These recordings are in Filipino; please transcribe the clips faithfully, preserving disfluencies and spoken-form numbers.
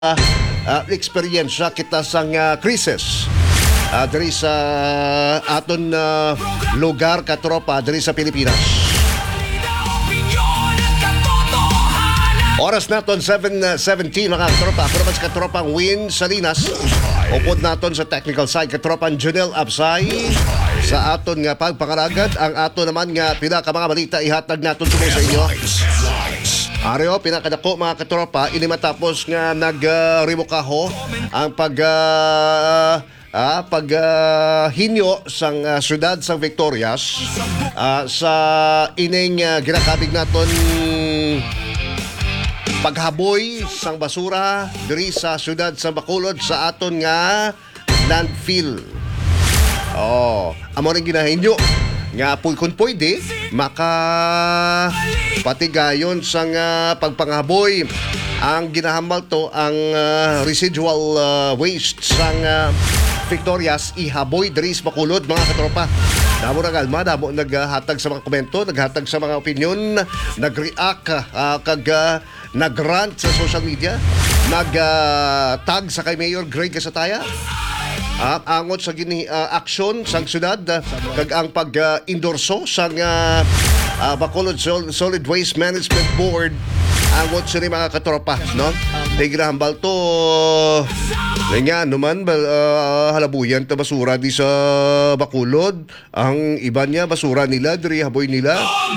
uh, eksperyensya kita sang uh, krisis uh, diri sa aton uh, lugar katropa diri sa Pilipinas. Oras naton seven seventeen mga katropa. Ako naman sa katropang Win Salinas. Upod naton sa technical side katropang Junel Absay. Sa aton nga pagpangaragad, ang aton naman nga pinaka mga balita ihatag naton tuloy sa inyo. Areo, pinakadako mga katropa, ini matapos nga nag-revokaho uh, ang pag uh, uh, pag uh, hinyo sang uh, syudad sang Victorias uh, sa ining uh, ginakabig naton paghaboy sang basura diri sa syudad sa Bacolod sa aton nga landfill. Oh, amo ring ginahinyo nga puy kun pwede maka patigayon sang uh, pagpanghaboy ang ginahambal to ang uh, residual uh, waste sang uh, Victorias ihaboy diri sa Bacolod mga katropa. Damo na galma, damo naghatag sa mga komento, naghatag sa mga opinion, nag-react uh, kag uh, nag-rant sa social media, nag-tag uh, sa kay Mayor Greg Casataya. Uh, angot sa gini uh, action sang syudad uh, kag ang pag-endorso uh, sang uh, uh, Bacolod Sol- Solid Waste Management Board angot sa mga katropa, no? Tigirahambal to nga naman uh, halabuyan ta basura di sa Bacolod. Ang iba niya basura nila diri haboy nila.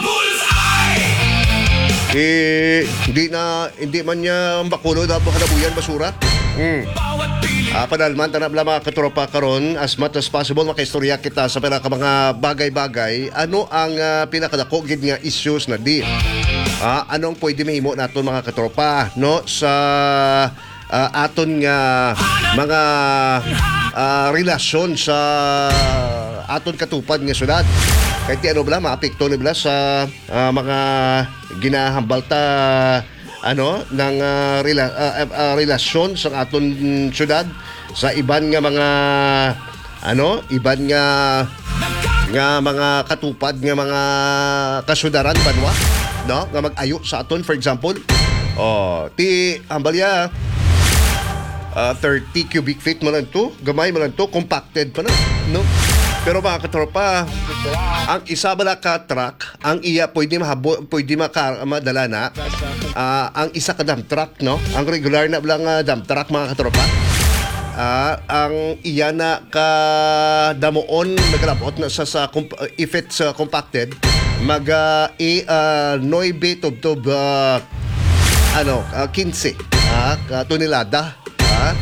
Eh hindi na hindi man niya ang Bacolod halabuyan basura. Hmm. Uh, Padalman, tanap lang mga katropa karon as much as possible makaistorya kita sa pinaka mga bagay-bagay. Ano ang uh, pinakadako gid nga issues na di? Uh, anong pwede mahimo naton mga katropa no sa uh, aton nga mga uh, relasyon sa aton katupad nga syudad? Kahit di ano bala maapekto ni bala sa uh, mga ginahambalta ano ng uh, rela, uh, uh, relasyon sa aton syudad sa iban nga mga ano iban nga nga mga katupad nga mga kasyudaran banwa no nga mag-ayo sa aton for example oh ti ambalya uh, thirty cubic feet man lang to gamay man lang to compacted pa na no. Pero mga katropa, ang isa bala ka truck, ang iya pwede mahabo, pwede maka, madala na. Uh, ang isa ka dump truck, no? Ang regular na lang uh, dump truck mga katropa. Uh, ang iya na ka damoon nagrabot na sa, sa if it's uh, compacted, mag uh, i uh, noibe tubtob uh, ano, uh, fifteen uh, tonelada. Uh,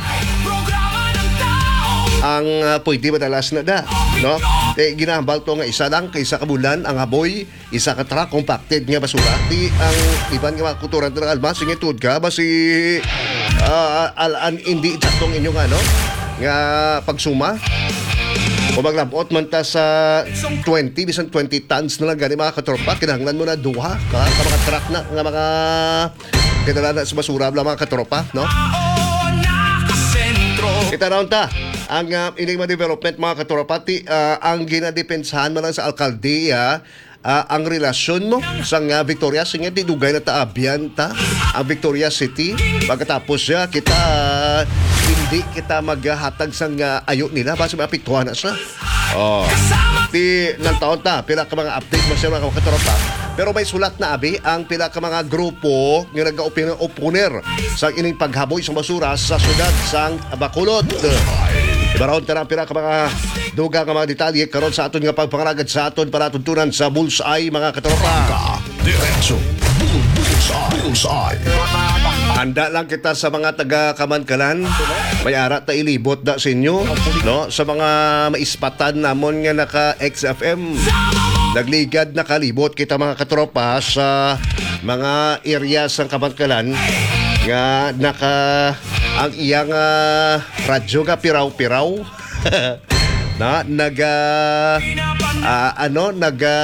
ang uh, pwede madalas na da, no? Eh, ginahambal to nga isa lang kaysa kabulan ang haboy, isa ka truck compacted nga basura. Di ang iban nga makuturan ng almas, sige tuod ka, basi uh, alaan hindi itsaktong inyong ano, nga pagsuma. Kung maglabot man ta sa twenty, bisan twenty tons na lang gani mga katropa, kinahanglan mo na duha ka, ka mga truck na, nga mga kinala na sa basura mga katropa, no? Kita raon ta ang uh, ining mga development mga katorapati uh, ang ginadepensahan mo lang sa alkaldiya uh, ang relasyon mo sa uh, Victoria sige di dugay na taabyan ta ang Victoria City pagkatapos siya kita uh, hindi kita maghatag sang uh, ayo nila basta maapektuhan na siya oh di ng taon ta pila ka mga update mo siya mga katorapa pero may sulat na abi ang pila ka mga grupo nga nag-oponer sa ining paghaboy sa basura sa syudad sang Bacolod. Ibaron ta na pila ka mga duga nga mga detalye karon sa aton nga pagpangaragad sa aton para tuntunan sa Bullseye mga katropa. Diretso Bullseye. Handa lang kita sa mga taga Kamankalan. May ara ta ilibot da sa inyo no sa mga maispatan namon nga naka X F M. Nagligad na kalibot kita mga katropa sa mga area sa Kamankalan nga naka ang iyang uh, radyo nga piraw-piraw na naga uh, ano naga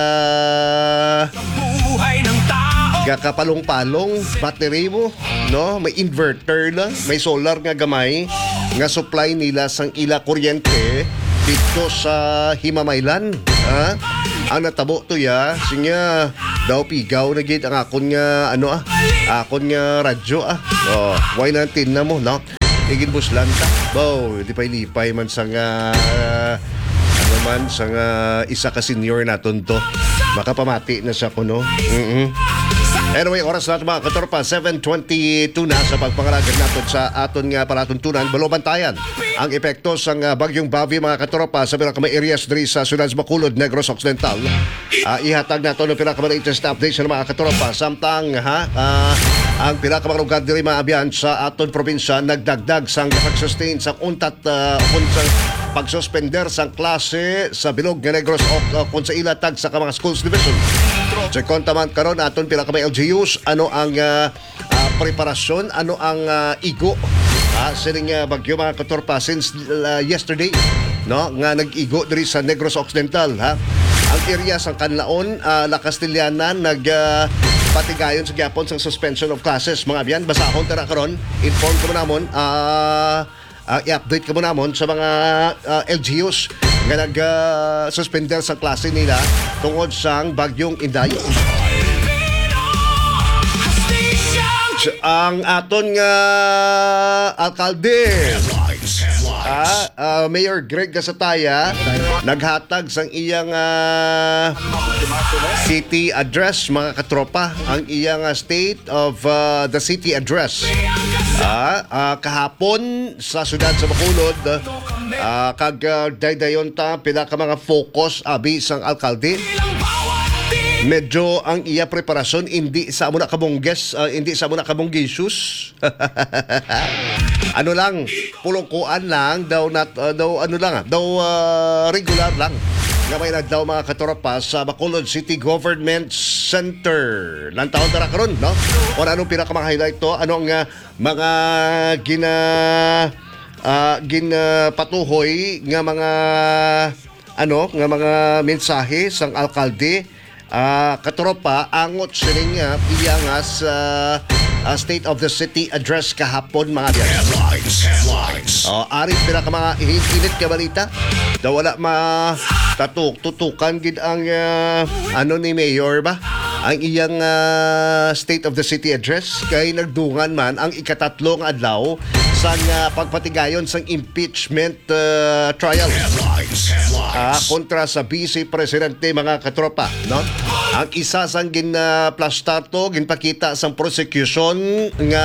kapalong-palong battery mo no may inverter lang may solar nga gamay nga supply nila sang ila kuryente dito sa Himamaylan ha ang natabo to ya sinya daw pigaw na gid ang akon nga ano ah akon nga radyo ah oh why natin na mo no igin buslan ta bow lipay-lipay man sa nga ano man sa nga isa ka senior naton to makapamati na sa kuno mm Anyway, oras natin mga katorpa, seven twenty-two na sa pagpangalagad natin sa aton nga palatuntunan. Balobantayan ang epekto sa uh, bagyong Bavi mga katorpa sa pinaka areas diri sa Ciudad Bacolod, Negros Occidental. Uh, ihatag nato ng pinaka latest update sa mga katorpa. Samtang ha, uh, ang pinaka lugar diri mga abyan sa aton probinsya nagdagdag sang pag-sustain sa untat uh, sa pagsuspender sang klase sa bilog nga Negros o kung sa ilatag sa mga schools division. Sa kontaman karon aton pinaka L G Us ano ang uh, uh, preparasyon, ano ang uh, igo uh, sining uh, bagyo mga katorpa since uh, yesterday no nga nag-igo diri sa Negros Occidental ha. Ang area sa Canlaon, uh, La Castellana nag uh, patigayon sa gyapon sa suspension of classes mga abyan basahon tara karon inform ko namon uh, uh, i-update ko mo namon sa mga uh, L G Us nga nag-suspender uh, sa klase nila tungod sang bagyong Inday. Ang aton nga alkalde ah, uh, Mayor Greg Gasataya naghatag sang iyang uh, city address mga katropa ang iyang uh, state of uh, the city address ah, uh, kahapon sa siyudad sa Bacolod uh, kag uh, daydayon ta pila ka mga focus abi sang alkalde. Medyo ang iya preparasyon hindi sa amo na kabongges, uh, hindi sa amo na kabonggisus. Ano lang, pulungkuan lang daw nat uh, daw ano lang ah, daw uh, regular lang. Nga may nagdaw mga katropa sa Bacolod City Government Center. Lang taon tara karon, no? O anong pinaka mga highlight to? Ano ang uh, mga gina uh, ginapatuhoy nga mga ano nga mga mensahe sang alkalde. Uh, katropa, angot sining uh, iya nga sa uh, State of the City address kahapon mga biyan. Headlines, headlines. Uh, ari pila ka mga init ka balita. Daw wala ma tatuk tutukan gid ang uh, ano ni Mayor ba? Ang iyang uh, State of the City address kay nagdungan man ang ikatatlong adlaw sa uh, pagpatigayon sang impeachment uh, trial. Headlines, headlines. Ah, kontra sa Vice Presidente mga katropa, no? Ang isa sang ginaplastar to, ginpakita sang prosecution nga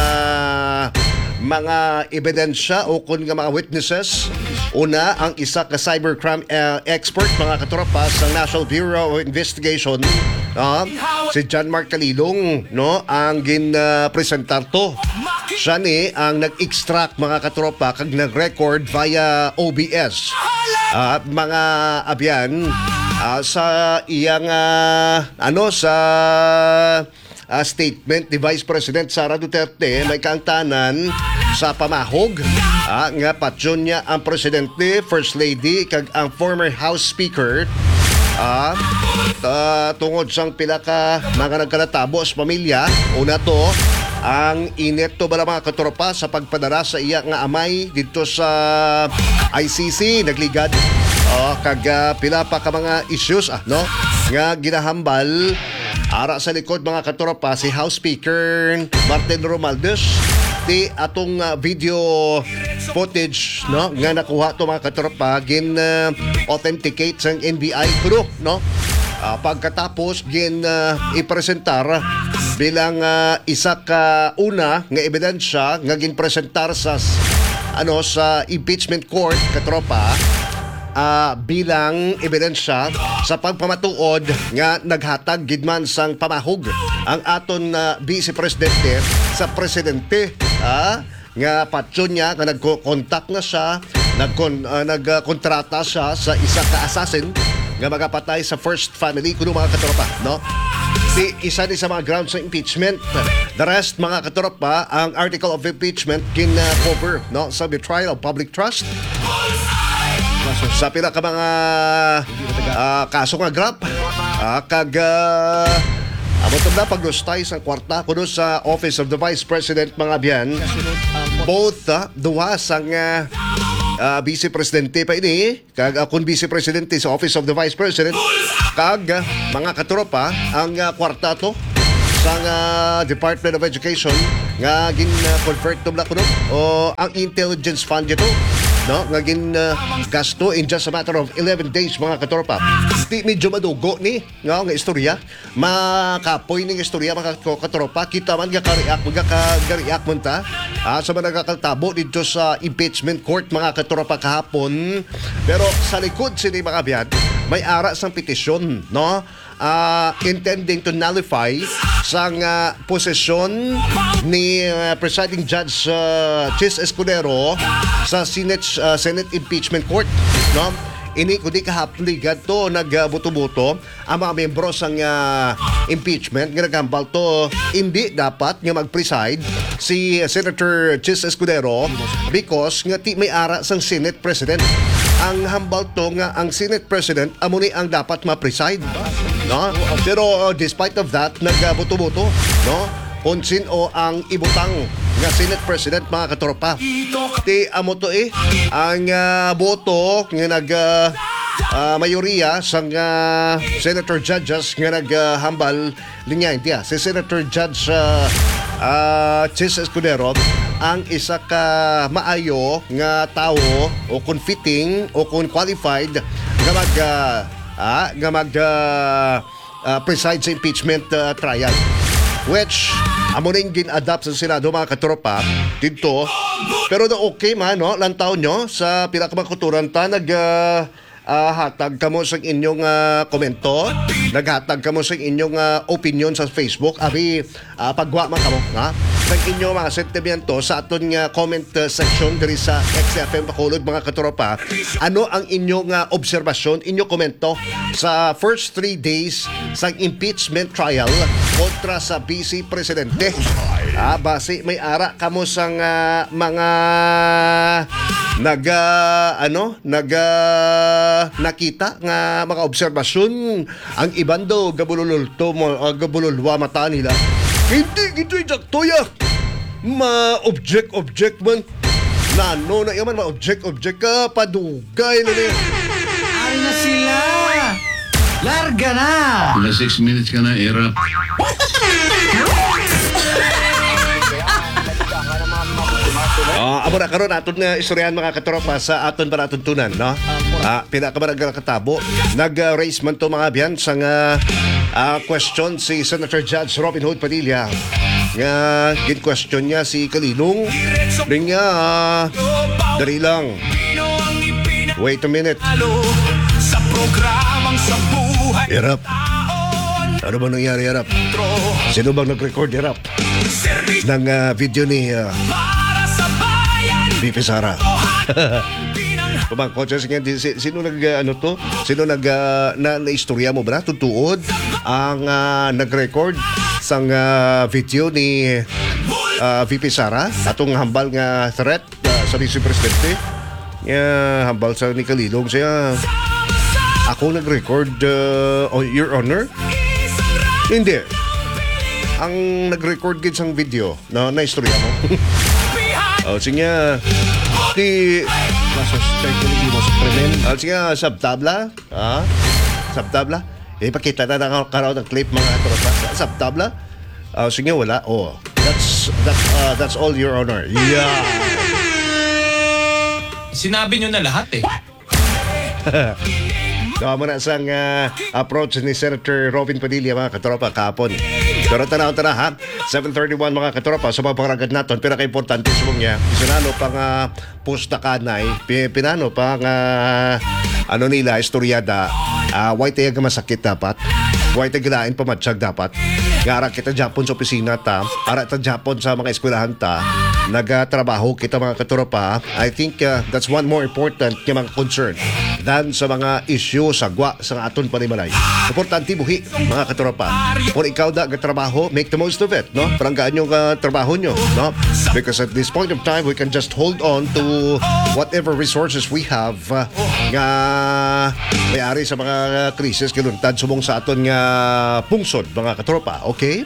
mga ebidensya o kun nga mga witnesses. Una, ang isa ka cybercrime uh, expert mga katropa sa National Bureau of Investigation, uh, si John Mark Calilong, no? Ang gin-presentar to. Siya ni ang nag-extract mga katropa kag nag-record via O B S. At uh, mga abyan uh, sa iyang uh, ano sa uh, statement ni Vice President Sara Duterte may kaangtanan sa pamahog uh, nga patyon niya ang presidente, First Lady kag ang former House Speaker uh, uh, tungod sang pila ka mga nagkalatabos pamilya. Una to ang init to bala mga katropa sa pagpadara sa iya nga amay dito sa I C C nagligad oh, kag uh, pila pa ka mga issues ah no nga ginahambal ara sa likod mga katropa si House Speaker Martin Romualdez di atong uh, video footage no nga nakuha to mga katropa gin uh, authenticate sang N B I crew no. Uh, pagkatapos gin uh, ipresentar bilang uh, isa ka una nga ebidensya nga ginpresentar sa ano sa impeachment court katropa uh, bilang ebidensya sa pagpamatuod nga naghatag gidman sang pamahog ang aton uh, Vice Presidente sa presidente uh, nga patyon niya nga nagko-contact na siya nagkon uh, nagkontrata siya sa isa ka assassin nga magapatay sa first family kuno mga katropa no. Si isa ni sa mga grounds sa impeachment. The rest mga katropa ang article of impeachment kin uh, cover no sa betrayal of public trust. Sa pila ka mga uh, kaso nga grab uh, kag uh, abot na paglustay sa kwarta kuno sa Office of the Vice President mga biyan. Both uh, duha sang uh, ah, Vice Presidente pa ini, kag akong Vice Presidente sa Office of the Vice President, kag ah, mga katropa, ang uh, kwartato sa uh, Department of Education nga gin uh, convert to black no o ang intelligence fund ito no nga gin uh, gasto in just a matter of eleven days mga katropa. Di medyo madugo ni nga nga istorya, makapoy ning istorya mga katropa. Kita man nga kariak mga kagariak man ta ah, sa mga nagakaltabo dito sa impeachment court mga katropa kahapon. Pero sa likod sini mga biyad may ara sang petisyon no uh, intending to nullify sang uh, posisyon ni uh, presiding judge uh, Chis Escudero sa Senate uh, Senate Impeachment Court no. Ini kundi kahapligad to nagbuto-buto ang mga membro sang uh, impeachment nga nagambal to hindi dapat nga mag-preside si Senator Chis Escudero because nga ti may ara sang Senate President. Ang hambal to nga ang Senate President amo ni ang dapat ma-preside no. Pero uh, despite of that nagbuto-buto no kung sino ang ibutang nga Senate President mga katropa. Ti amo to eh ang uh, boto nga nag uh, uh, mayoriya sang uh, Senator Judges nga naghambal uh, linya intiya si Senator Judge uh, uh, Chis Escudero ang isa ka maayo nga tao o kung fitting o kung qualified nga mag uh, ah, nga mag uh, uh, preside sa impeachment uh, trial, which amo ning gin-adapt sa Senado mga katropa dito. Pero na okay man no lantaw nyo sa pinakamakuturan ta nag uh, uh, hatag kamo sa inyong uh, komento, naghatag kamo sa inyong uh, opinion sa Facebook abi uh, pagwa man kamo ha sa inyong mga sentimento sa aton nga comment uh, section diri sa X F M Bacolod mga katropa. Ano ang inyong uh, obserbasyon, inyong komento sa first three days sa impeachment trial kontra sa Vice Presidente? Ah, base may ara kamo sang uh, mga naga ano naga nakita nga mga obserbasyon ang iban daw gabululto mo uh, gabululwa mata nila. Hindi gito eksakto ya. Ma-object, object man. Nano na yaman, ma-object, object ka. Padugay na niya. Ari na sila! Larga na! Mga six minutes ka na, era. Ah, amo na karon aton nga istoryahan mga katropa sa aton para aton tunan, no? Ah, pinakabarang katabo. Nag-raise man to mga biyan sa nga ah, question si Senator Judge Robin Hood Padilla. Nga gin-question niya si Kalinong. Ring niya, ah, dari lang. Wait a minute. Sa programang sa buhay Hirap. Ano ba nangyari, Hirap? Sino bang nag-record, Hirap? Ng ah, video ni ah, para sa bayan V P Sara. Kumang coaches nga si- sino nag uh, ano to? Sino nag uh, na naistorya mo ba tutuod ang uh, nag-record sang uh, video ni uh, V P Sara atong hambal nga threat uh, sa Vice Presidente. Yeah, hambal sa ni Kalilong siya. Ako nag-record uh, oh, Your Honor? Hindi. Ang nag-record gid sang video na naistorya mo. Oh, sige. Di Masuspect ko hindi mo sa krimen. Oh, sige, subtabla. Ah, subtabla. Ipakita na na karoon ng clip mga tropa. Subtabla. Oh, sige, wala. Oh, that's that's uh, that's all, Your Honor. Yeah. Sinabi nyo na lahat eh. Tama na sang uh, approach ni Senator Robin Padilla mga katropa kahapon. Pero tanaw tanaw ha, seven thirty-one mga katropa sa mga pangaragad natin. Pero ka-importante sa mga isinano pang uh, pustakanay, pinano pang uh, ano nila, istoryada, uh, white tayo masakit dapat. White tayo galain pamatsyag dapat. Gara kita Japon sa opisina ta, ara ta Japon sa mga eskwelahan ta, nagatrabaho kita mga katropa. I think uh, that's one more important nga mga concern than sa mga issue sa gwa sa aton panimalay. Importante buhi mga katropa. Kung ikaw da gatrabaho, make the most of it, no? Paranggaan yung uh, trabaho nyo, no? Because at this point of time, we can just hold on to whatever resources we have uh, nga may-ari sa mga krisis kiluntad sumong sa aton nga pungsod mga katropa, okay?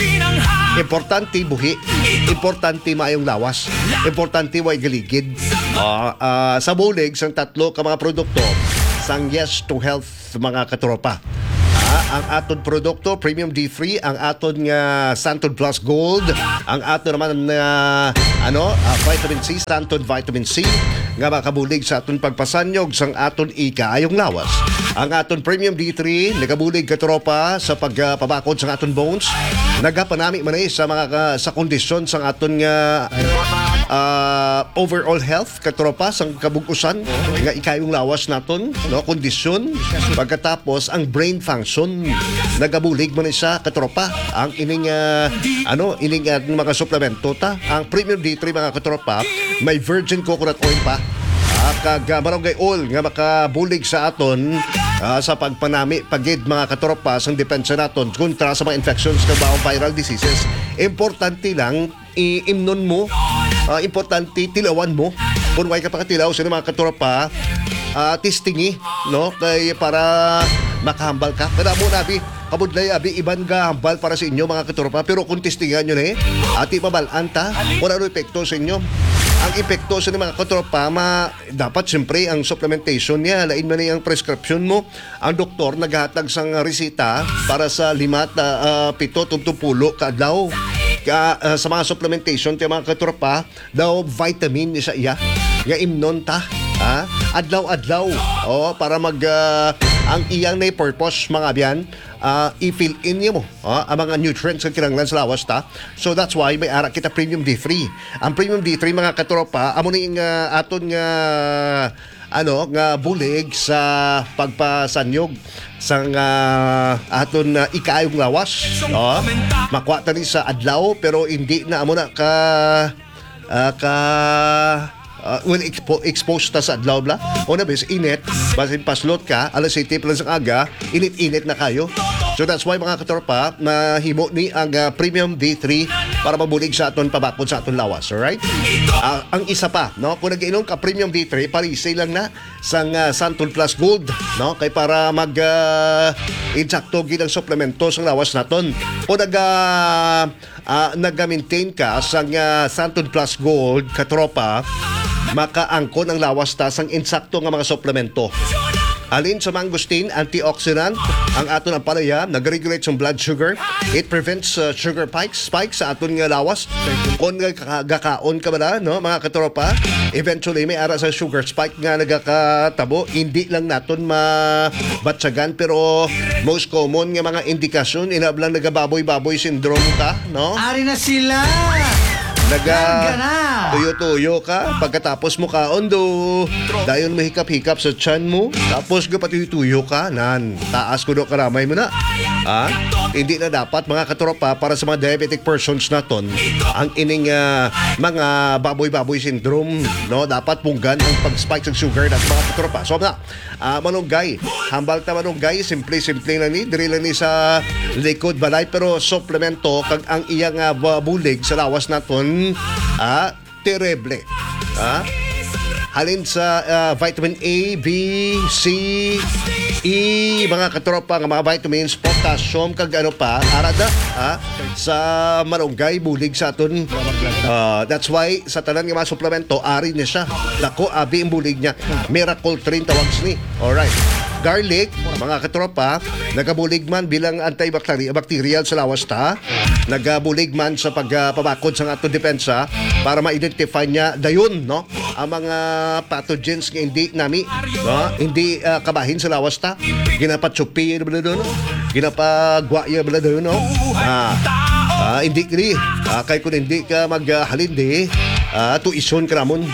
Importante buhi, importante maayong lawas, importante way galigid, Ah, ah, sa bulig sang tatlo ka mga produkto sang Yes to Health mga katropa. Ah, ang aton produkto Premium D three, ang aton nga Santon Plus Gold, ang aton naman na ano, ah, Vitamin C, Santon Vitamin C nga makabulig sa aton pagpasanyog sang aton ikaayong lawas. Ang aton Premium D three nagabulig katropa sa pagpabakod sang aton bones, nagapanami man eh sa mga ka- sa kondisyon sang aton nga uh, overall health katropa sang kabugusan nga ikayong lawas naton, no, kondisyon. Pagkatapos ang brain function nagabulig man isa katropa ang ining uh, ano ining uh, mga suplemento ta. Ang Premium D three mga katropa may virgin coconut oil pa. Ah, kag uh, barangay oil nga makabulig sa aton ah, sa pagpanami pagid mga katropa sang depensa naton kontra sa mga infections ng mga viral diseases. Importante lang i-imnon mo, ah, importante tilawan mo kung way ka pakatilaw sa mga katropa, ah, testingi, no, kay para makahambal ka. Kada mo nabi kabudlay abi iban ga hambal para sa inyo mga katropa, pero kung testingan nyo na eh ati mabalaan ta wala no epekto sa inyo. Ang epekto sa mga katropa, ma, dapat siyempre ang supplementation niya, lain man ang prescription mo. Ang doktor naghatag sang resita para sa lima ta uh, pito tumtupulo kadlaw. Ka, uh, sa mga supplementation ti mga katropa, daw vitamin isa iya nga imnon ta. Ha? Adlaw-adlaw. Oh, para mag uh, ang iyang na purpose mga abyan, uh, i-fill in niyo mo uh, ang mga nutrients na kinanglan sa lawas ta. So that's why may ara kita Premium D three. Ang Premium D three mga katropa, amo ning uh, aton nga ano nga bulig sa pagpasanyog sang uh, aton uh, ikaayong lawas. Oh, makuha ta ni sa adlaw pero hindi na amo na ka uh, ka Uh, when expo- exposed ta sa adlaw bla o na bis init basin paslot ka alas siyete pa lang sa aga, init-init na kayo. So that's why mga katropa mahimo ni ang uh, Premium D three para mabulig sa aton pabakod sa aton lawas, alright? Uh, ang isa pa, no, kung nag-inom ka Premium D three, parisay lang na sang uh, Santon Plus Gold, no, kay para mag uh, insakto gid ang suplemento sa lawas naton. O nag uh, uh, nag-maintain ka sang uh, Santon Plus Gold katropa, makaangkon ang lawas ta sang insakto nga mga suplemento. Alin sa mangosteen, antioxidant, ang aton ang palaya, nag-regulate sa blood sugar. It prevents uh, sugar spikes, spikes sa aton nga lawas. Kung gakaon ka ba na, no, mga katropa, eventually may ara sa sugar spike nga nagakatabo. Hindi lang naton mabatsagan, pero most common nga mga indikasyon, inablang nagababoy-baboy syndrome ka, no? Ari na sila! Naga Larga na! tuyo-tuyo ka pagkatapos mo kaon do dayon mahikap-hikap sa tiyan mo tapos gapatuyo-tuyo ka nan taas ko do karamay mo na. Ah, hindi na dapat mga katropa para sa mga diabetic persons naton ang ining uh, mga baboy-baboy syndrome, no, dapat punggan ang pag-spike sa sugar at mga katropa. So na uh, manunggay, hambal ta manunggay, simple-simple na ni diri lang ni sa likod balay pero supplemento kag ang iyang uh, bulig sa lawas naton ah, terrible. Ah, halin sa uh, vitamin A, B, C, E, mga katropa nga mga vitamins, potassium, kag ano pa, arada ah, sa malunggay, bulig sa aton. Uh, that's why sa tanan nga mga suplemento, ari niya siya. Dako, abi ang bulig niya. Miracle Train tawags ni. Alright. Garlic, mga katropa, nagabulig man bilang antibacterial sa lawas ta. Nagabulig man sa pagpabakod sa atong depensa para ma-identify niya dayon, no, ang mga pathogens nga hindi nami, no, hindi uh, kabahin sa lawas ta. Ginapatsupi bala doon, no? Ginapagwaya bala doon, no? Ah, ah, hindi kini. Ah, kay kung hindi ka maghalindi, ah, tuison ka ramon.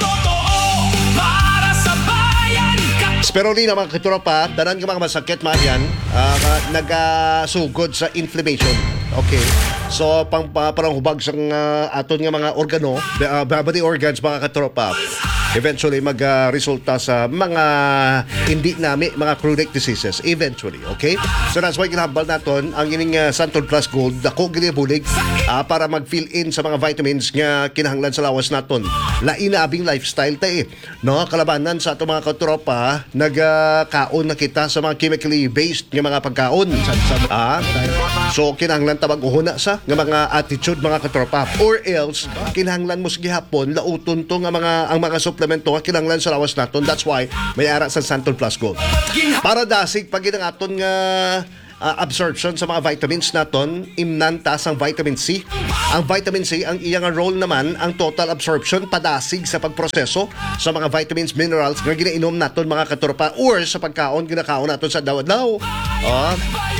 Pero rin ang mga katropa, danan ka mga masakit man yan, uh, nagasugod sa inflammation. Okay. So, pang, pa, parang hubag sa uh, aton nga mga organo, uh, body organs, mga katropa, eventually mag-resulta uh, sa mga hindi nami, mga chronic diseases. Eventually, okay? So, that's why kinahambal naton ang ining uh, Santon Plus Gold, dako ginibulig uh, para mag-fill in sa mga vitamins nga kinahanglan sa lawas naton. Lainabing lifestyle ta eh. No? Kalabanan sa ato mga katropa, nagkaon na kita sa mga chemically based nga mga pagkaon. Ah, so kinahanglan ta mag-uhuna sa nga mga attitude mga katropa, or else kinahanglan mo sa gihapon lauton to nga mga ang mga supplements suplemento nga kinanglan sa lawas naton. That's why may ara sa Santon Plus Gold. Para dasig pag ang aton nga uh, absorption sa mga vitamins naton, imnantas ang vitamin C. Ang vitamin C, ang iyang role naman, ang total absorption, padasig sa pagproseso sa mga vitamins, minerals nga ginainom naton mga katropa or sa pagkaon, ginakaon naton sa daw-daw. Oh.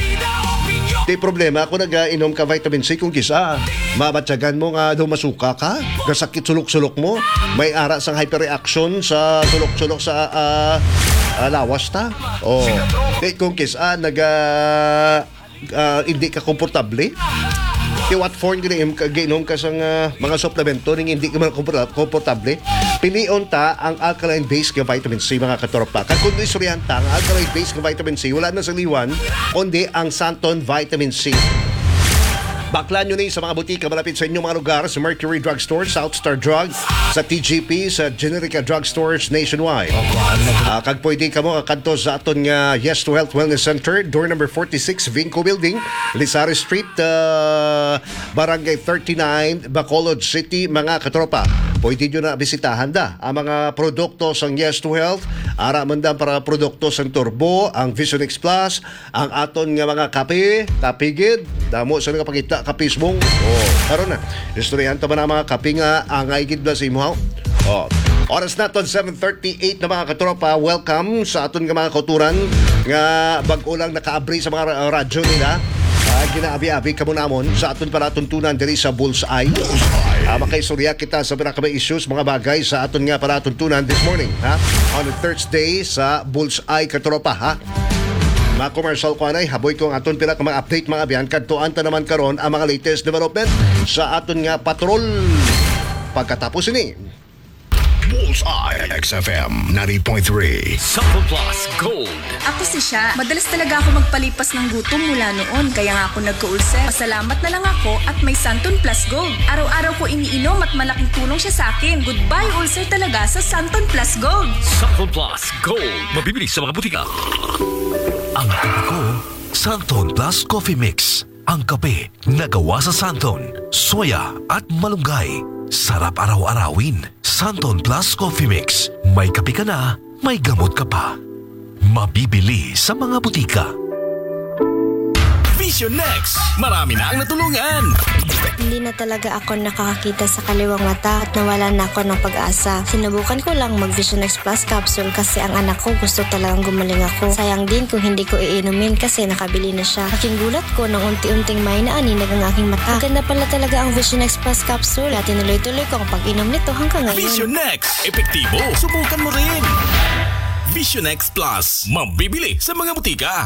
Di problema kung nag-inom ka vitamin C kung kisa mabatyagan mo nga daw masuka ka, kasakit sulok-sulok mo, may ara sang hyperreaction sa sulok-sulok sa uh, uh, lawas ta. Oh. Di kung kisa nag uh, uh, hindi ka komportable. Di what form gininom ka, ginom ka sang uh, mga suplemento ning hindi ka man komportable. Pilion ta ang alkaline-based nga vitamin C mga katropa. Kag kung istoryahan ta ang alkaline-based nga vitamin C, wala na sa liwan, kundi ang Santon Vitamin C. Baklan nyo ni sa mga butika malapit sa inyong mga lugar, sa Mercury Drugstore, South Star Drugs, sa T G P, sa Generica Drugstores nationwide. Uh, kag pwede ka mo kanto sa aton nga Yes to Health Wellness Center, door number forty-six, Vinco Building, Lizares Street, uh, Barangay thirty-nine, Bacolod City, mga katropa. Pwede nyo na bisitahan da ang mga produkto sang Yes to Health, ara man da para produkto sang Turbo, ang Vision X Plus, ang aton nga mga kape, kapigid, damo sa nga pakita kapismong. Oh, karon na. Istoryahan ta man ang mga kape nga angay gid ba sa imo. Oh. Oras naton seven thirty-eight na mga katropa. Welcome sa aton nga mga kauturan nga bag-o lang nakaabri sa mga radyo nila. Uh, ginaabi-abi ka mo namon sa aton para tuntunan diri sa Bullseye. Uh, makaistorya kita sa pinaka issues, mga bagay sa aton nga para tuntunan this morning, ha? On a Thursday sa Bullseye katropa, ha? Mga commercial ko anay, haboy ko ang aton pila ka mga update mga abyan, kadtuan ta naman karon ang mga latest development sa aton nga patrol. Pagkatapos ini Bullseye X F M ninety point three. Santon Plus Gold. Ako si Sha. Madalas talaga ako magpalipas ng gutom mula noon. Kaya nga ako nagka-ulcer. Pasalamat na lang ako at may Santon Plus Gold. Araw-araw ko iniinom at malaking tulong siya sa akin. Goodbye ulcer talaga sa Santon Plus Gold. Santon Plus Gold. Mabibili sa mga butika. Ang kape ko, Santon Plus Coffee Mix. Ang kape na gawa sa Santon, soya at malunggay. Sarap araw-arawin. Santon Plus Coffee Mix. May kape ka na, may gamot ka pa. Mabibili sa mga butika. Vision Next. Marami na ang natulungan. Hindi na talaga ako nakakakita sa kaliwang mata at nawala na ako ng pag-asa. Sinubukan ko lang mag Vision X Plus capsule kasi ang anak ko gusto talagang gumaling ako. Sayang din kung hindi ko iinumin kasi nakabili na siya. Aking gulat ko nang unti-unting may naaninag ang aking mata. Maganda pala talaga ang Vision X Plus capsule at tinuloy-tuloy ko ang pag-inom nito hanggang ngayon. Vision Next. Epektibo. Subukan mo rin. Vision X Plus. Mabibili sa mga butika.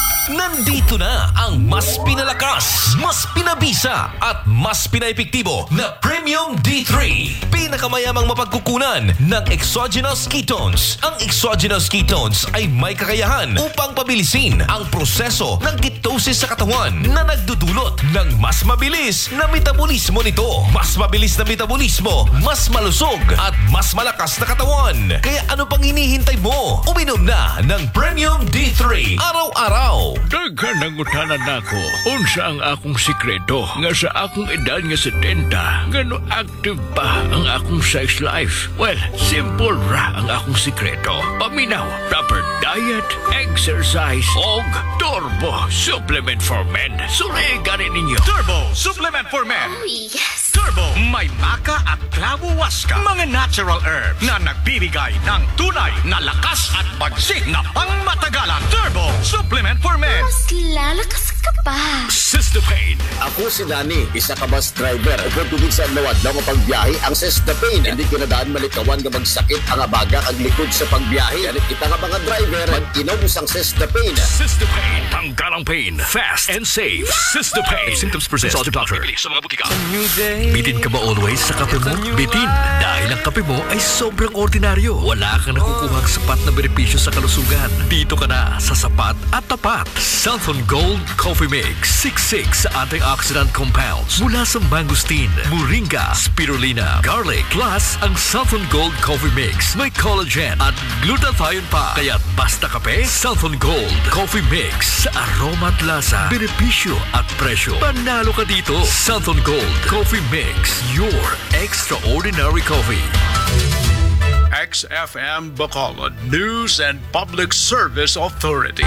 Nandito na ang mas pinalakas, mas pinabisa at mas pinaepektibo na Premium D three. Pinakamayamang mapagkukunan ng exogenous ketones. Ang exogenous ketones ay may kakayahan upang pabilisin ang proseso ng ketosis sa katawan na nagdudulot ng mas mabilis na metabolismo nito. Mas mabilis na metabolismo, mas malusog at mas malakas na katawan. Kaya ano pang hinihintay mo? Uminom na ng Premium D three araw-araw. Daghan ang utanan nako. Unsa ang akong sikreto nga sa akong edad nga setenta, ngano active pa ang akong sex life? Well, simple ra ang akong sikreto. Paminaw, proper diet, exercise, og Turbo Supplement for Men. Surigan ninyo. Turbo Supplement for Men. Oh, yes! Turbo, may maka at klabo waska. Mga natural herbs na nagbibigay ng tunay na lakas at bagsik na pangmatagalan. Turbo Supplement for Men. Mas lalakas ka pa. Systopane. Ako si Nani, isa ka bus driver. Kung tubig sa lawad na pagbiyahe ang Systopane. Hindi ko na daan malikawan nga magsakit ang abaga ang likod sa pagbiyahe. Ganit kita nga mga driver, mag-inom sang Systopane. Systopane. Tanggalang pain. Fast and safe. Systopane. Symptoms persist. Consult your doctor. Bili sa mga butika. Bitin ka ba always sa kape mo? Bitin. Dahil ang kape mo ay sobrang ordinaryo. Wala kang nakukuhang sapat na benepisyo sa kalusugan. Dito ka na sa sapat at tapat. Santon Gold Coffee Mix. sixty-six antioxidant compounds mula sa mangosteen, moringa, spirulina, garlic. Plus, ang Santon Gold Coffee Mix may collagen at glutathione pa. Kaya basta kape, Santon Gold Coffee Mix. Sa aroma at lasa, benepisyo at presyo. Panalo ka dito. Santon Gold Coffee Mix. Your extraordinary coffee. X F M Bacolod News and Public Service Authority.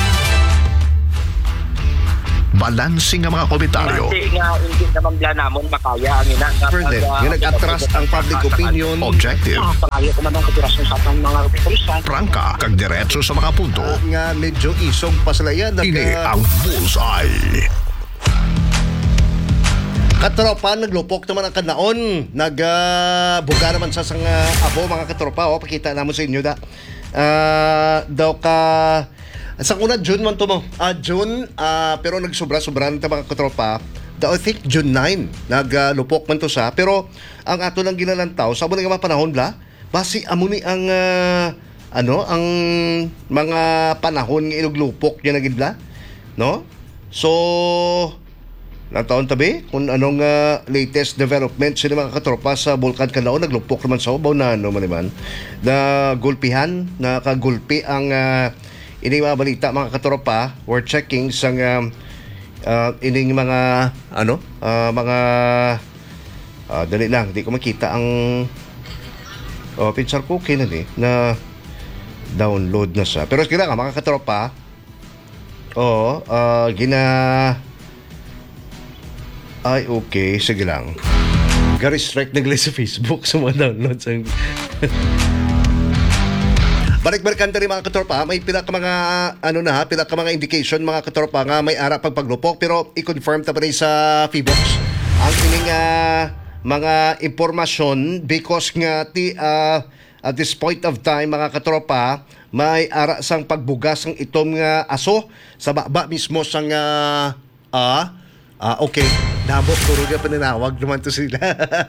Balansing ang mga komentaryo. Kasi nga, hindi naman bla namon makaya ang ina. Further, yung nag-atras ang public opinion. Objective. Pangaya ko naman kapirasyon sa atong mga kapisan. Prangka, kag diretso sa mga punto. Ah, nga medyo isog pa sila yan. Ini Nag, ang Bullseye. katropa, naglupok naman ang kanaon. Nagbuga naman sa sang uh, abo, mga katropa. O, pakita naman sa inyo da. Ah, daw ka... Sa una, June man to mo. Ah, June, ah, pero nagsobra-sobra nito mga katropa. Daw, I think June nine, naglupok man to sa. Pero ang ato lang ginalantaw, sa muna nga mga panahon bla, basi amo ni ang ah, ano, ang mga panahon nga iluglupok niya nagid bla, no? So, nataon tabi kung anong uh, latest development sila mga katropa sa Bulkan Kanaon. Naglupok naman sa ubaw na ano man naman na gulpihan, nakagulpi ang uh, ining mga balita mga katropa. We're checking sa uh, uh, ining mga ano uh, mga uh, dali lang, di ko makita ang oh, pinsar ko okay na ni na download na sa, pero sige lang mga katropa. Oo, uh, gina ay okay, sige lang. Gary strike na sa Facebook sa mga downloads ang balik-balikan rin mga katropa, may pila ka mga ano na ha, pila ka mga indication mga katropa nga may ara pag paglupok, pero i-confirm ta pa rin sa Feebox ang ining uh, mga impormasyon because nga ti uh, at this point of time mga katropa may ara sang pagbugas ng itong uh, aso sa baba mismo sang uh, ah uh, okay, dabo puro nga paninawag naman to sila.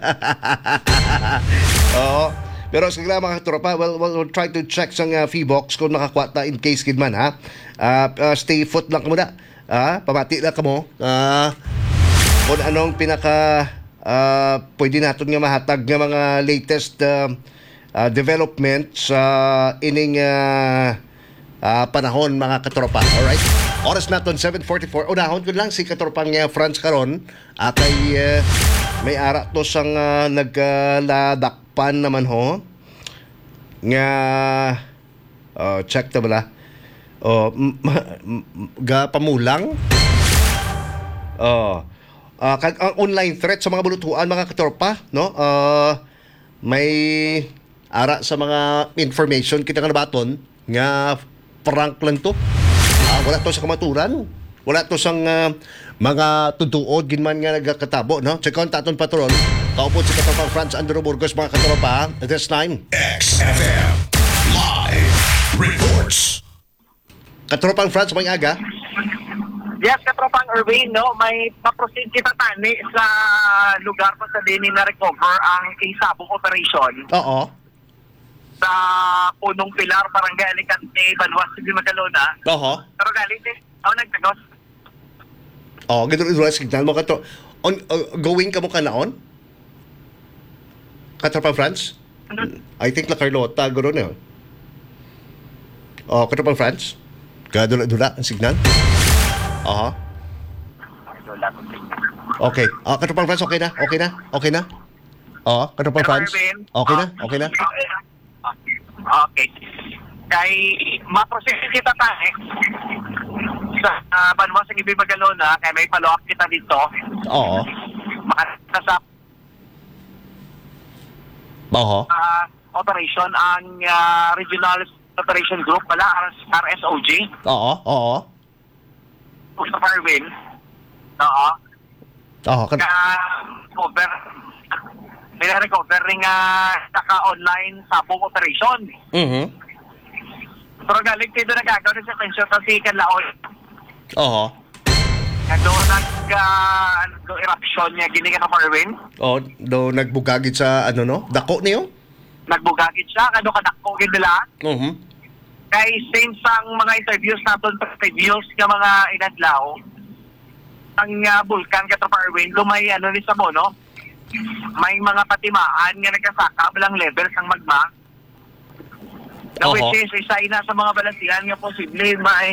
Oo. Pero sige lang mga tropa, we'll, we'll, we'll try to check sa uh, Feebox kung makakuha ta in case kid man ha. Uh, uh, stay foot lang ka muna. Uh, pamati lang ka mo. Uh, kung anong pinaka uh, pwede natin nga mahatag ng mga latest uh, uh, development sa ining uh, uh, panahon mga katropa. Alright? Oras natin seven forty-four. Unahon ko lang si katropang uh, Franz karon at ay uh, may ara to sang uh, nagladakpan naman ho nga uh, check ta bala oh m- m- ga pamulang oh uh, kag ang online threat sa mga bulutuan mga katropa no uh, may ara sa mga information kita nga nabaton nga prank lang to. Uh, wala to sa kamaturan, wala to sang uh, mga tutuod ginman nga nagkatabo, no? Check on taton patron. Kaupod si Katropang Franz Andrew Burgos mga katropa this time. X F M Live Reports. Katropang Franz, may aga? Yes, Katropang Erwin, no, may paproceed kita tani sa lugar pa sa dini na recover ang isabong operation. Oo. Sa Punong Pilar, Barangay Alicante, Banwas, Sibi Magalona. Oo. Pero galing din, ako nagtagos. Oh, gito rin signal mo katro. On uh, going ka mo ka naon? Katropang Franz? I think la Carlota guro na. Oh, Katropang Franz? Kadula-dula ang signal? Aha. Okay. Ah, Katropang Franz, okay na? Okay na? Okay na? Oo, Katropang Franz? Okay na? Okay na? Okay. Kay ma-process kita tayo sa uh, Banwas sa Ibi Magalona, kay may follow-up kita dito. Oo. Makakita sa Oo. uh, operation ang uh, Regional Operation Group pala, R S O G. Oo, oo. Sa Farwin. Oo. Oo, kan Ka-cover. Nila-recover rin nga naka-online sabong operation. Mhm. Pero galing dito nagagawin sa pensyon kasi kanlaon. Oo. Kado nag uh, eruption niya gini ka Farwin. Oh, do nagbugagit sa ano no? Dako niyo? Nagbugagit siya kado kadako gid nila. Mhm. Kay since ang mga interviews naton previous nga mga inadlaw ang uh, bulkan ka Farwin lumay ano ni sa mo no? May mga patimaan nga nagkasaka bilang levels ng magma. Na Oho. which is isa ina sa mga balansihan nga posible may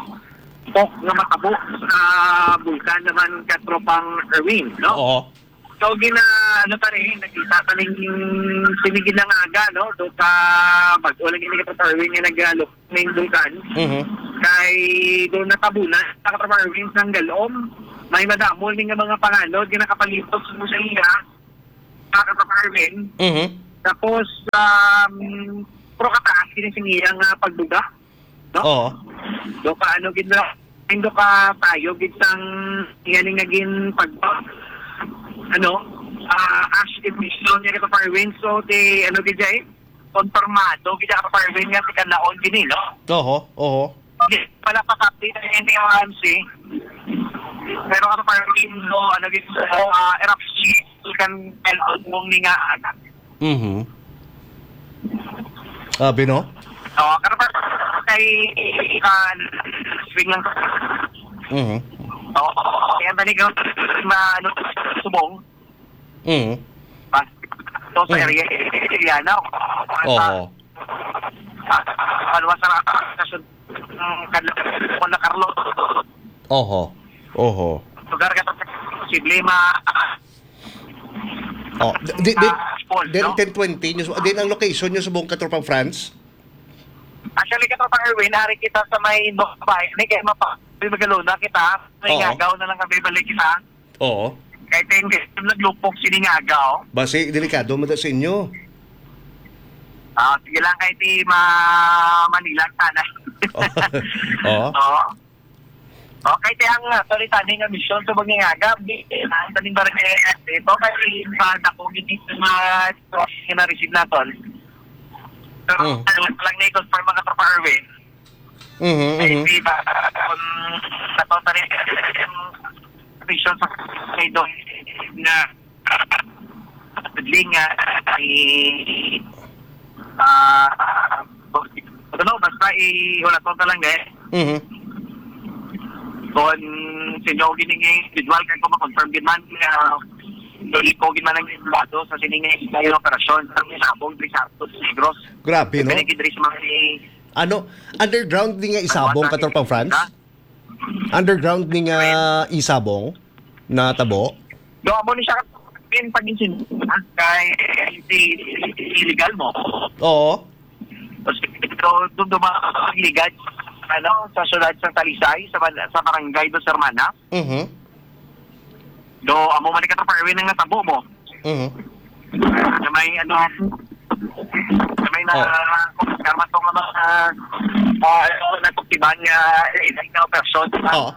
pok nga matabo sa bulkan naman katropang Erwin, no? Oo. So, gina, ano pa rin, nakita pa rin yung sinigil ng aga, no? Doon ka, mag-ulang ini ka Parwin nga nag-alok ng Dukan. Mhm. Kay doon natabunan, sa Parwin ng Galom. May madamol ng mga pangalod, ginakapalitos mo sa iya, sa Parwin. Mhm. Tapos, um, pro kataas, kinisingiyang uh, pagbuga. No? Oo. Do ka, ano, gina, do ka tayo, gitsang, yan nga gin pagbuga. Ano, uh, ash emission niya kita Parwin. So, di, ano, di jay, konformado, kita ka Parwin nga si Kalaon din, no? Oo, oo. Hindi pala pa-update na hindi yung M C. Pero ka Parwin, no, ano, gito, uh, eruption, kan Kalaon mong nga agad. Mhm. Sabi, no? Oo, pero kay, kan, swing lang. Mhm. Oo, kaya balik ko, ma, ano, subong. Mhm. Pas, to sa area, area na. Oo. Ano sa kasun kung na Carlo. Oo. Oo. Lugar ka posible ma Oh, di di Paul, din no? ten twenty nyo, din ang location nyo sa buong katropang France. Actually ka pa Erwin, hari kita sa may Nokbay, ni kay mapa. Magaluna kita, may Oo. ngagaw na lang kami balik kita. Oo. Kay ten naglupok siningagaw. Basi delikado mo sa inyo. Ah, sige lang kay ti ma Manila sana. Oo. Oo. Okay, te ang uh, sorry tani nga mission sa bagay di ang taning barangay ito kay bada ko gid sa mga na receive naton. Pero Mm. ano lang na ito para mga tropa Erwin. Mhm. Ay Mhm. di ba kung nato tani mission sa kay do na linga ay ah ano basta i wala to lang eh. Mhm. Kung sinyo giningi individual kaya ko ma-confirm din man na hindi ko gin man ang lado sa siningi kayo operasyon sa Isabong, Trisantos, Negros. Grabe, no? Pinigidris mga ni Ano, underground ni nga Isabong katropang France? Underground ni nga Isabong na tabo? doon mo ni siya pin pag-insin kay hindi illegal mo. Oo. So, doon dumaan illegal ano, sa syudad sa Talisay, sa, sa barangay do sa Hermana. Mhm. Do, amo man ka pa Erwin nga tabo mo. Mhm. Na may ano na may na Oh. karma tong mga uh, ano na tuktiban nga ilang na person. Oo.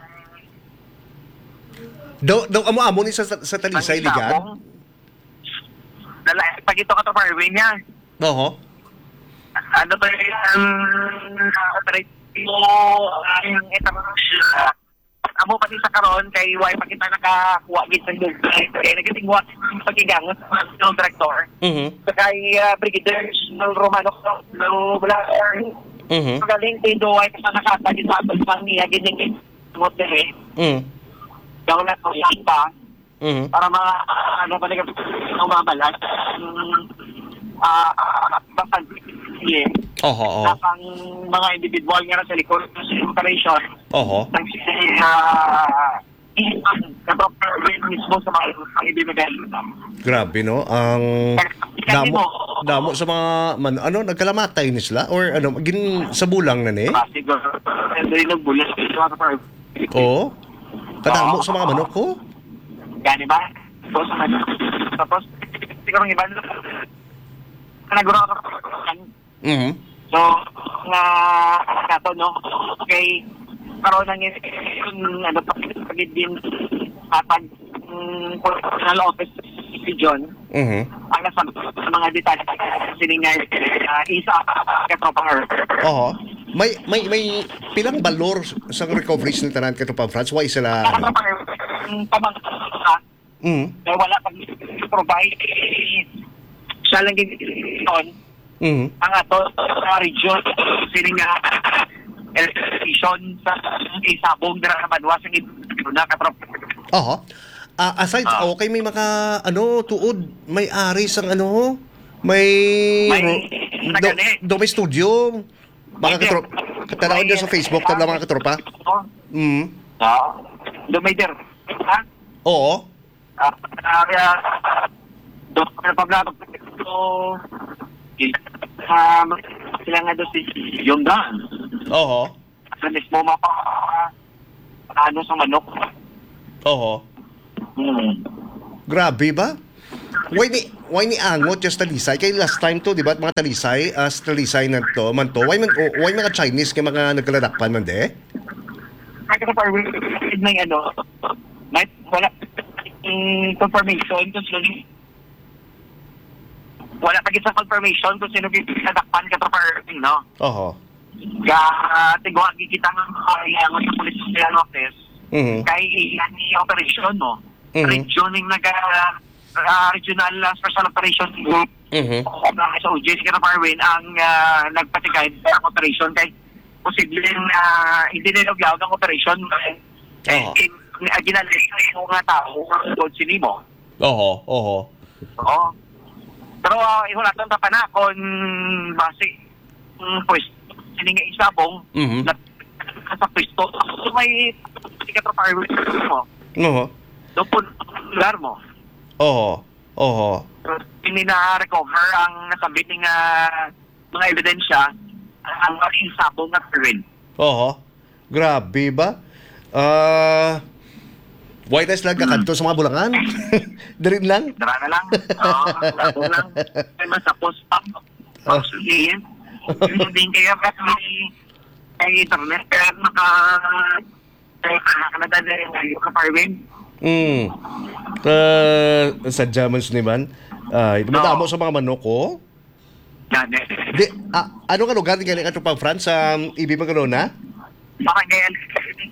Do do amo-amo ni sa sa Talisay ligan. Dala pag ito ka to pa Erwin niya. Oo. Ano ba yung uh, operate mo ang itang amo pati sa karon kay why pa kita nakakuha gid sa dug kay nagating what pagigangot ng director. Mhm. So kay uh, Brigadier Nol Romano no wala Mhm. magaling kay do ay pa nakatagi sa pang niya gining mo tere. Mhm. Daw na ko pa Mhm. para mga ano pa nag umabalas ah basta yeah. Oho, oho. Ang mga individual nga sa likod ng operation. Oho. Uh, mismo sa mga ibibigay. Grabe, no? Ang damo, damo sa mga man, ano, nagkalamatay ni sila? Or ano, gin sa bulang na ni? Siguro, hindi nagbulas. Oo. Kadamo sa mga manok ko? Gani ba? Tapos, tapos, siguro iba na naguro ako. Mhm. So, nga, kato, no? Okay, karoon ng yung, ano, pagid din, kapag, um, personal office si John, Mhm. ang nasa sa mga detalye, siningay, uh, isa, katropang Earth. Oo. May may may pilang balor sa recoveries ni tanan katropang France? Why sila? Katropang Earth, ang pamangka, Mhm. na wala pag provide, siya lang din, Mhm. ang ato sa region sining nga election sa Isabong dira sa Banwa sa na katrop. Oo. Ah, aside Ah. okay may maka ano tuod may ari sang ano may, May do, nagani. do may studio mga May katrop der. katanawin niyo sa Facebook tabla mga katropa. Mm. Ah, do may der. Ha? Oo. Ah, kaya, doon ko na paglatok ito, um, sila nga doon si Yondan. Oo. Sa mismo mapa, ano sa manok. Oo. Hmm. Grabe ba? Why ni why ni angot just talisay kay last time to, di ba? Mga talisay, as talisay na to, man to. Why man oh, why mga Chinese kay mga nagkaladakpan man de? Kaya pa may ano, may wala um, confirmation kung sino wala pa sa confirmation kung sino pinadakpan ka pa no. Oo. Ka uh, tigwa gigita ng ang sa police station office. Mhm. Kay yan ni operation no. Mhm. Regioning naga uh, regional uh, special operations group. Mhm. Uh, so J C Caraparwin ang uh, nagpatigay ng operation kay posibleng uh, hindi nila gawag ang operation eh Oo. uh, ginalay yung mga tao kung sinimo. Oo, oo. Oo. Pero uh, ihulatan pa na kung base um, pues sininga isabong Mhm. na sa pwesto so may Caraparwin mo. Oo. Doon po lugar mo. Oo. Oo. Hindi na-recover ang nasabit ng uh, mga ebidensya ang maring sabong na rin. Oo. Grabe ba? Ah, white rice lang kakanto sa mga bulangan. Dirin lang. Dara na lang. Oo, dara lang. May masapos pa. Pagsulihin. Hindi kaya pa may may internet kaya naka kaya nakalada na yung kaparwin. Mm. Uh, sadya man siniman. Ay, uh, madamo sa mga manok ko. Gani. Di, ah, ano ka lugar galing ato pang France sa um, Ibi Magalona? Barangay Alicante.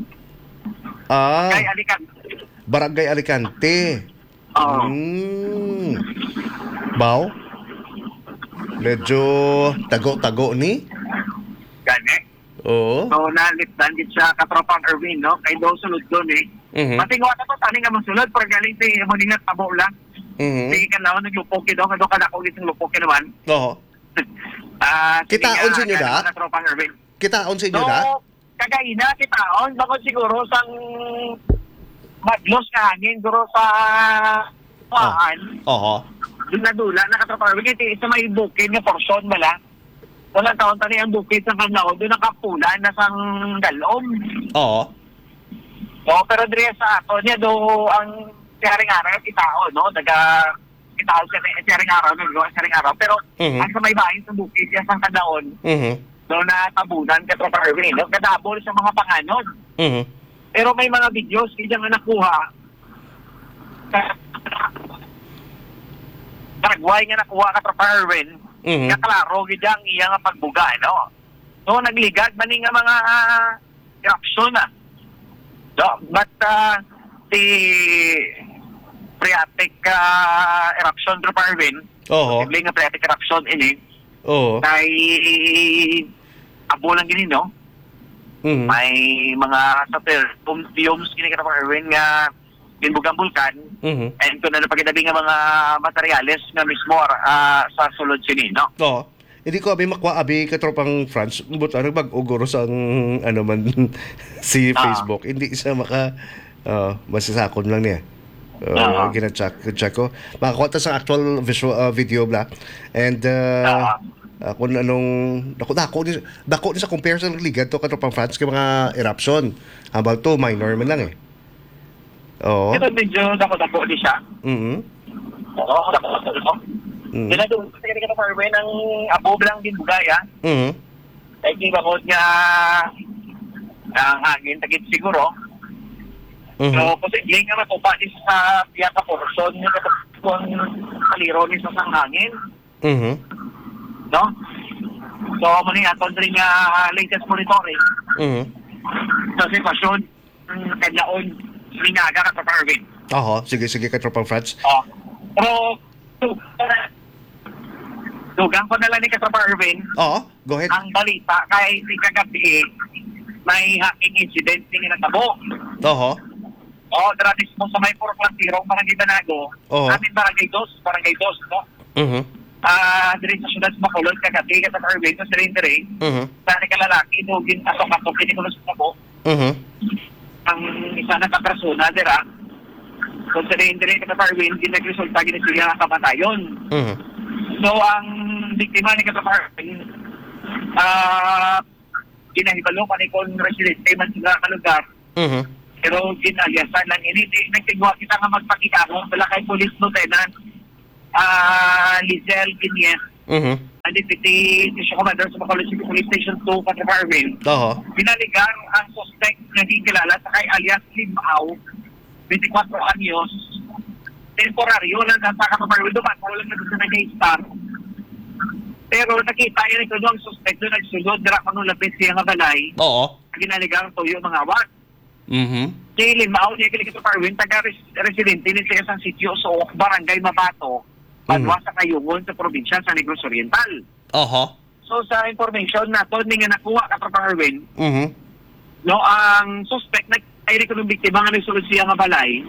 Ah, Barangay Alicante. Barangay Alicante. Oo. Mm. Baw? Medyo tago-tago ni? Gani. Oo. So, nalipdan din sa katropang Erwin, no? Kay daw sulod doon eh. Mhm. Matingwa na to, tani nga masulod. Pero galing si Moningat Tabo lang. Mhm. Sige ka naman, naglupoki daw. Kado ka na kung itong lupoki naman. Oo. Ah, sige Kitaon nga, sa inyo ganun na? ang katropang Erwin. Kitaon sa inyo No, na? kagaina, kitaon. Bakit siguro sang maglos ka hangin. Siguro sa paan. Oo. Doon na dula, nakatropang Erwin. Ito isa may bukid na porsyon bala. Walang taon tani ang bukid sa kanao. Doon nakapulan na sang galom. Oo. So, pero dire sa ato niya do ang siyaring araw, kitao, no? Naga, kitao siya na siyaring araw, no? Siyaring araw. Pero, Mhm. ang sa may bahin sa bukid, yan sa kadaon, Mhm. doon na tabunan ka tropa Erwin, no? Kadabol sa mga panganon. Mhm. Pero may mga videos, hindi nga nakuha. Taragway nga nakuha ka tropa Erwin, Mhm. kaklaro, gidang iya nga pagbuga, no? So, nagligad, mani nga mga uh, eruption, ah. So, but uh, the phreatic uh, eruption through Parvin, Oo. posibleng nga phreatic eruption ini, Oo. kay abo lang gini, no? Mhm. May mga satertum fumes gini ka Parvin nga binbugang bulkan, Mhm. and kung ano pagkitabi nga mga materyales nga mismo uh, sa sulod sini, no? Oo. Hindi ko abi makwa abi katropang France but ano bag-uguros ang ano man si Ah. Facebook. Hindi isa maka uh, masasakon lang niya. Ah. Uh, gina-check check ko. Makakuha ta sa actual visual uh, video bla. And uh, uh, kung anong dako dako ni dako ni sa comparison ng liga to katropang France kay mga eruption. Habang to minor man lang eh. Oo. Ito medyo dako-dako di siya. Mhm. Oo, dako-dako. Mhm. Kaya doon, kasi ka Parvin, ang abo lang din bugaya. Mhm. Ay kibakot nga ang hangin, tagit siguro. Mhm. So, posibleng nga matupa din sa piyaka portion nga kung kaliro ni sa sang hangin. Mhm. No? So, muli nga, rin nga latest monitoring Mhm. sa sitwasyon ng kadlaon rinyaga ka sa Parvin. Oo, sige sige katropang France. Oh. Pero, dugang ko na lang ni Kasama Erwin, Oo, go ahead. ang balita kay si kagabi may hacking incident ni natabo. Oo. Oh, gratis mo sa may puro plantirong barangay Banago. Oo. Amin barangay dos, barangay dos, no? Mhm. Ah, diri sa syudad sa Bacolod kagabi ka sa Erwin sa Sirindere. Mhm. Sa ka lalaki dugin atok-atok kini ko sa tabo. Mhm. Ang isa na ka persona dira So sa Rendere Kataparwin, din nagresulta gini siya kamatayon. Mhm. So ang biktima ni Kataparwin, ah, ginahibalo pa ni kon residente man sila ka lugar. Mhm. Pero ginaliasan lang ini, nagtigwa kita nga magpakita mo, wala kay Police Lieutenant, ah, Lizelle Guinness. Mhm. Ang Deputy Station Commander sa Bacolod City Police Station two, Kataparwin. Oho. Binaligan ang suspect na kilala sa kay alias Limao, twenty-four anyos, temporaryo lang sa Kataparwin doon, wala na doon sa nag-star. Pero nakita yun ito doon, ang suspect doon, nagsulod, dira pa nung lapit siya nga balay, Oo. ginaligang tuyo mga awat. Mhm. Si Limao, niya kilig ito Parwin, taga-residente din sa isang sityo sa Barangay Mabato, Banwa sa Kayungon sa probinsya sa Negros Oriental. Oho. So sa information na to, hindi nga nakuha ka Parwin, Mhm. no, ang suspect, nag-ayri ko ng biktima nga nagsulod siya nga balay.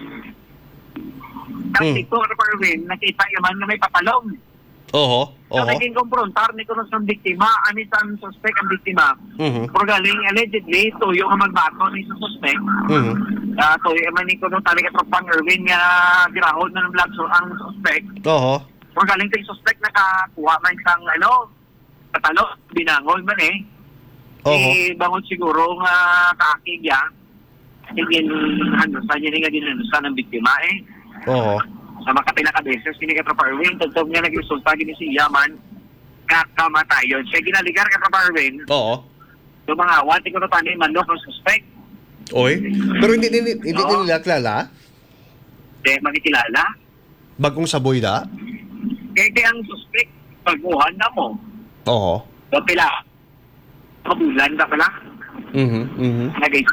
Kasi Mm. ito, Parwin, nakita yaman na may papalong. Oho. So Oho. naging komprontar ni kuno sa biktima, ani sa suspect ang biktima. Mhm. Pero galing allegedly, tuyo nga magbato ni sa suspect. Mhm. Uh, tuyo man ni kuno talaga tropang Erwin nga girahod na ng vlog so ang suspect. Oho. Pero galing kay suspect nakakuha man sang ano, patalo, binangol man eh. Oho. Eh, bangon siguro nga kaakig ya. Tingin, ano, sa niya nga din ano, sa ng biktima eh. Oho. Sa makapila ka beses, hindi ka Parwin, tugtog niya nag-resulta gini si Yaman, kakamatayon. Siya ginaligar ka Parwin, Oo. so mga awat, ikaw na tanin manok ng suspect. Oy. Pero hindi hindi, hindi Oo. nila kilala. De, magkikilala. Bagong saboy da. Kaya kaya ang suspect, pagbuhan na mo. Oho. So pila, kabulan ka pala. Mhm. Mhm. Nagay.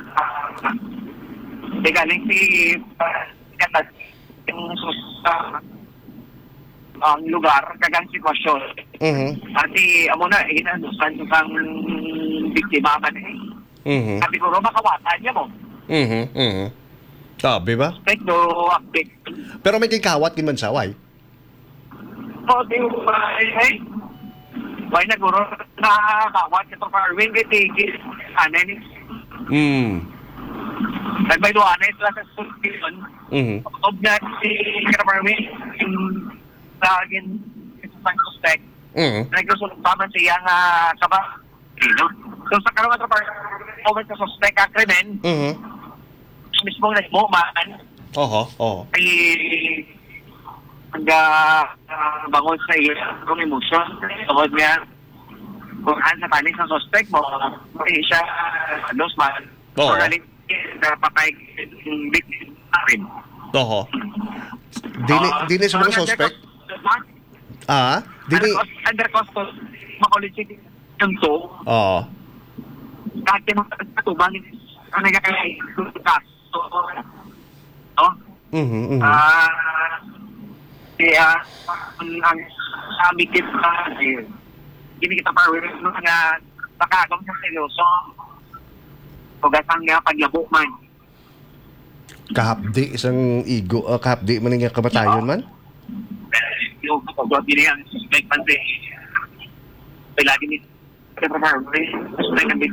Teka lang si, uh, katas, yung sus, uh, ang lugar, kagang sitwasyon. Mhm. Kasi amo na, inanusan kang biktima man eh. Mhm. Sabi ko, makawatan niya mo. Mhm. Mhm. Sabi ba? Take no update. Pero may kikawat kin man saway. O, di mo ba, eh, eh. Why na guro, nakakawat ka ito Parwin, kaya tigil, anin. Mm. Nagbayduanay sila sa suspicion. Mhm. Of na si Parwin, yung lagin sa suspect. Mhm. Nagkasulong pa man siya nga kaba. So sa karoon at Parwin, sa suspect ang krimen, Mhm. mismong nagbuman, Oho. Oho. ay hangga uh, bangon sa iyo kung emotion tungkol niya kung ano sa tanig sa suspect mo may siya dos man Oo. or galing na patay yung victim rin. Oho. Dini dini sa mga suspect. Ah, dini. Under custody Bacolod City yung to Oo. dati mo katubang ang nagkakaya kaso no? Mhm. Mhm. Ah, kaya ang ang sabi kita eh, hindi kita Parwin no nga pakagong sa seryoso o gatang nga paglabo man. Kahapdi isang igo, uh, kahapdi man nga kamatayon man. Yung kapag din ang suspect man din. Kaya lagi ni Parwin suspect ang big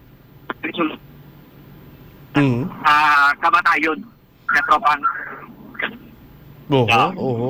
Mhm. ah kamatayon na tropang Oho. Oho.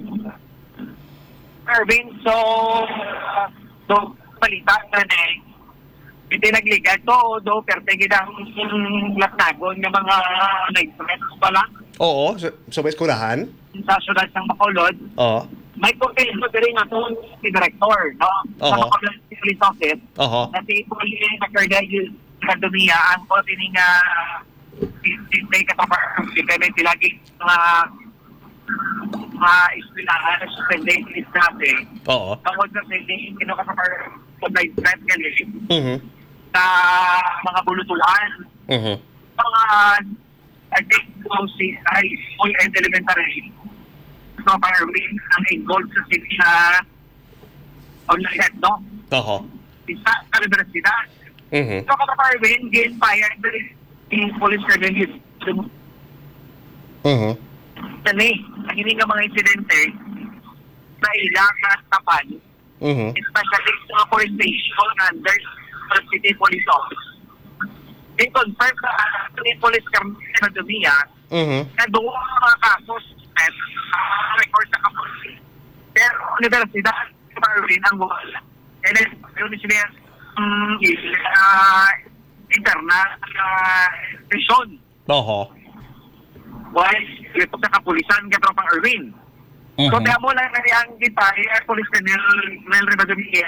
Erwin, so, uh, so, balita na na eh. Hindi nagligad to, do, pero tingin ang latnagon ng mga nag-threats pala Oo, sa, sa may eskurahan. sa syudad ng Bacolod. Oo. May confirm ko rin na to si Director, no? Sa Oo. Bacolod Police Office, Oho. na si Pauline Macardel Candonia, ang po tining uh, si Tay Katapar, si Kenneth Tilagi, mga mga ispilahan na suspended list natin. Oo. Tawag na sa hindi, kinukasapar sa may threat galing Mhm. sa mga bulutulan, Mhm. mga addict si high school and elementary. So, parang ang involved sa city na online, no? Oho. Isa sa universidad. Mhm. So, kapag-parwin, gain fire, in police revenue. Mhm. Tani, ang hindi nga mga insidente sa ilang at tapan, Mhm. especially sa police station under the city police office. In confirm sa uh, police Carmen Mhm. na doon ang mga kasos at uh, record sa kapulis. Pero universidad Marvin ang wala. And then, yun sila um, uh, internal uh, prison. Oho. Why? Ito sa kapulisan ka tropang Erwin. So, kaya mo lang na ang kita, Air Police Colonel Mel Rebadumi